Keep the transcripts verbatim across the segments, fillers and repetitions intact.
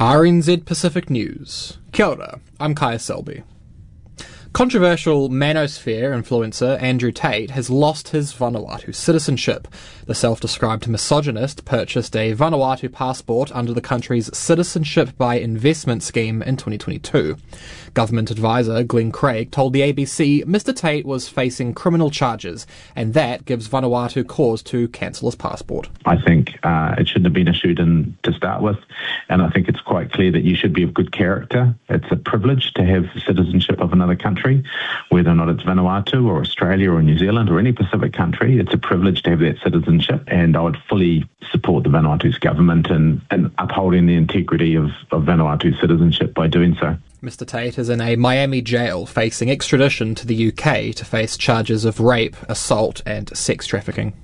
R N Z Pacific News. Kia ora, I'm Kaya Selby. Controversial manosphere influencer Andrew Tate has lost his Vanuatu citizenship. The self-described misogynist purchased a Vanuatu passport under the country's Citizenship by Investment scheme in twenty twenty-two. Government advisor Glenn Craig told the A B C Mister Tate was facing criminal charges, and that gives Vanuatu cause to cancel his passport. I think uh, it shouldn't have been issued in, to start with, and I think it's quite clear that you should be of good character. It's a privilege to have citizenship of another country, whether or not it's Vanuatu or Australia or New Zealand or any Pacific country. It's a privilege to have that citizenship, and I would fully support the Vanuatu's government in, in upholding the integrity of, of Vanuatu's citizenship by doing so. Mister Tate is in a Miami jail facing extradition to the U K to face charges of rape, assault and sex trafficking.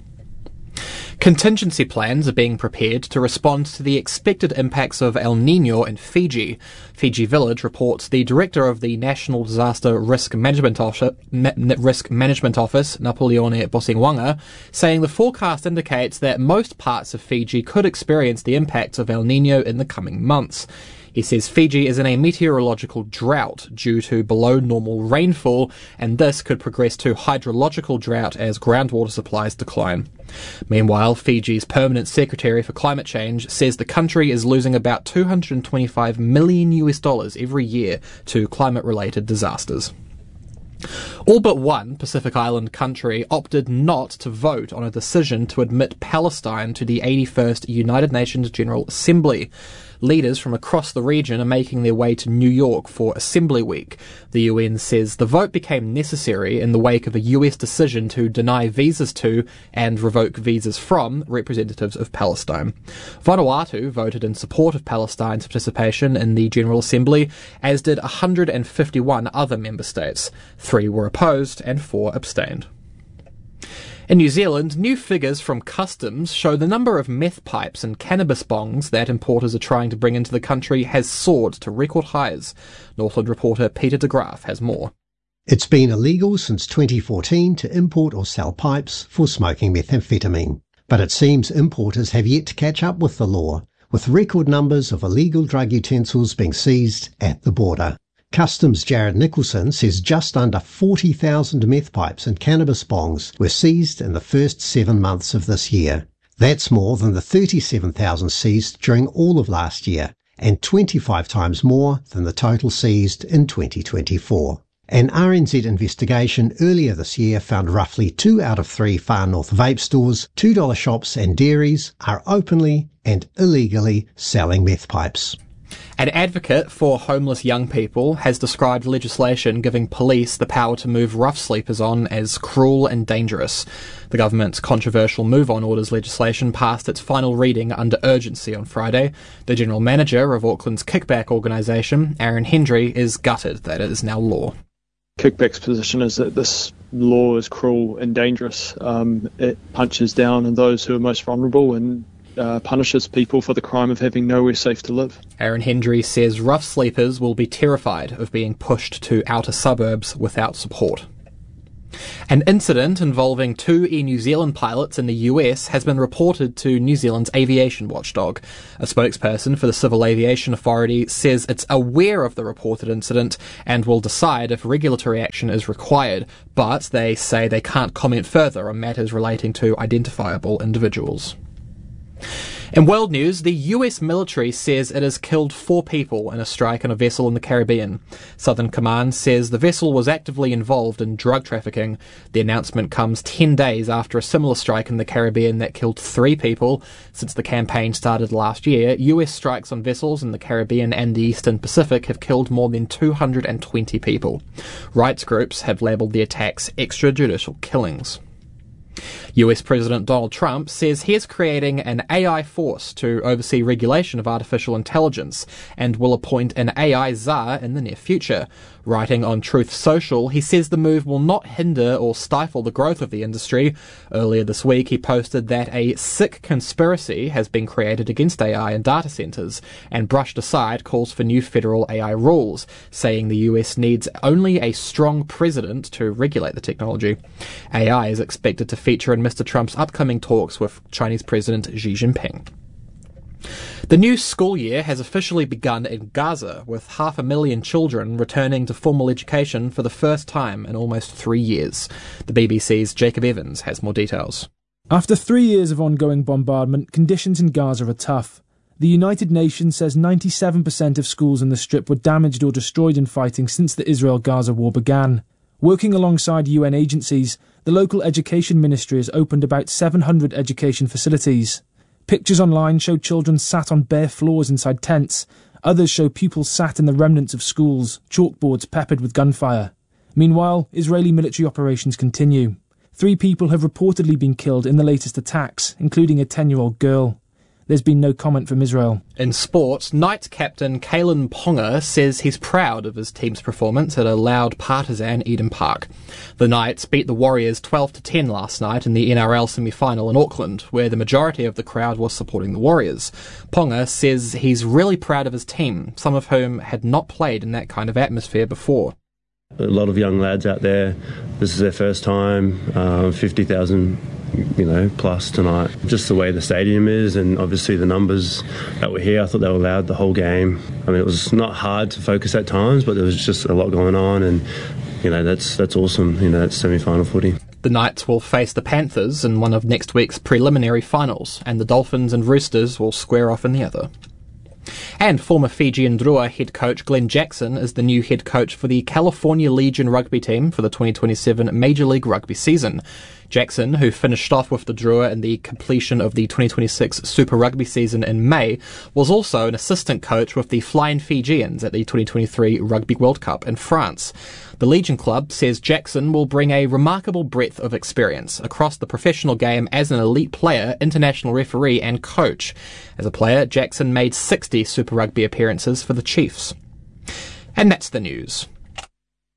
Contingency plans are being prepared to respond to the expected impacts of El Niño in Fiji. Fiji Village reports the director of the National Disaster Risk Management Office, Risk Management Office Napoleone Bosingwanga, saying the forecast indicates that most parts of Fiji could experience the impacts of El Niño in the coming months. He says Fiji is in a meteorological drought due to below normal rainfall, and this could progress to hydrological drought as groundwater supplies decline. Meanwhile, Fiji's permanent secretary for climate change says the country is losing about two hundred twenty-five million U S dollars every year to climate-related disasters. All but one Pacific Island country opted not to vote on a decision to admit Palestine to the eighty-first United Nations General Assembly. Leaders from across the region are making their way to New York for Assembly Week. The U N says the vote became necessary in the wake of a U S decision to deny visas to and revoke visas from representatives of Palestine. Vanuatu voted in support of Palestine's participation in the General Assembly, as did one hundred fifty-one other member states. Three were opposed and four abstained. In New Zealand, new figures from Customs show the number of meth pipes and cannabis bongs that importers are trying to bring into the country has soared to record highs. Northland reporter Peter de Graaf has more. It's been illegal since twenty fourteen to import or sell pipes for smoking methamphetamine. But it seems importers have yet to catch up with the law, with record numbers of illegal drug utensils being seized at the border. Customs' Jared Nicholson says just under forty thousand meth pipes and cannabis bongs were seized in the first seven months of this year. That's more than the thirty-seven thousand seized during all of last year, and twenty-five times more than the total seized in twenty twenty-four. An R N Z investigation earlier this year found roughly two out of three Far North vape stores, two dollar shops and dairies are openly and illegally selling meth pipes. An advocate for homeless young people has described legislation giving police the power to move rough sleepers on as cruel and dangerous. The government's controversial Move On Orders legislation passed its final reading under urgency on Friday. The general manager of Auckland's kickback organisation, Aaron Hendry, is gutted that it is now law. Kickback's position is that this law is cruel and dangerous. Um, it punches down on those who are most vulnerable and Uh, punishes people for the crime of having nowhere safe to live. Aaron Hendry says rough sleepers will be terrified of being pushed to outer suburbs without support. An incident involving two Air New Zealand pilots in the U S has been reported to New Zealand's aviation watchdog. A spokesperson for the Civil Aviation Authority says it's aware of the reported incident and will decide if regulatory action is required, but they say they can't comment further on matters relating to identifiable individuals. In world news, the U S military says it has killed four people in a strike on a vessel in the Caribbean. Southern Command says the vessel was actively involved in drug trafficking. The announcement comes ten days after a similar strike in the Caribbean that killed three people. Since the campaign started last year, U S strikes on vessels in the Caribbean and the Eastern Pacific have killed more than two hundred twenty people. Rights groups have labelled the attacks extrajudicial killings. U S President Donald Trump says he is creating an A I force to oversee regulation of artificial intelligence and will appoint an A I czar in the near future. Writing on Truth Social, he says the move will not hinder or stifle the growth of the industry. Earlier this week, he posted that a sick conspiracy has been created against A I and data centres and brushed aside calls for new federal A I rules, saying the U S needs only a strong president to regulate the technology. A I is expected to feature in Mister Trump's upcoming talks with Chinese President Xi Jinping. The new school year has officially begun in Gaza, with half a million children returning to formal education for the first time in almost three years. The B B C's Jacob Evans has more details. After three years of ongoing bombardment, conditions in Gaza are tough. The United Nations says ninety-seven percent of schools in the Strip were damaged or destroyed in fighting since the Israel-Gaza war began. Working alongside U N agencies, the local education ministry has opened about seven hundred education facilities. Pictures online show children sat on bare floors inside tents. Others show pupils sat in the remnants of schools, chalkboards peppered with gunfire. Meanwhile, Israeli military operations continue. Three people have reportedly been killed in the latest attacks, including a ten-year-old girl. There's been no comment from Israel. In sport, Knights captain Kalyn Ponga says he's proud of his team's performance at a loud partisan Eden Park. The Knights beat the Warriors twelve to ten last night in the N R L semi-final in Auckland, where the majority of the crowd was supporting the Warriors. Ponga says he's really proud of his team, some of whom had not played in that kind of atmosphere before. A lot of young lads out there, this is their first time, uh, fifty thousand you know, plus tonight. Just the way the stadium is and obviously the numbers that were here, I thought they were loud the whole game. I mean, it was not hard to focus at times, but there was just a lot going on and, you know, that's that's awesome. You know, that's semi-final footy. The Knights will face the Panthers in one of next week's preliminary finals, and the Dolphins and Roosters will square off in the other. And former Fijian Drua head coach Glenn Jackson is the new head coach for the California Legion rugby team for the twenty twenty-seven Major League Rugby season. Jackson, who finished off with the Drua in the completion of the twenty twenty-six Super Rugby season in May, was also an assistant coach with the Flying Fijians at the twenty twenty-three Rugby World Cup in France. The Legion club says Jackson will bring a remarkable breadth of experience across the professional game as an elite player, international referee and coach. As a player, Jackson made sixty Super Rugby appearances for the Chiefs. And that's the news.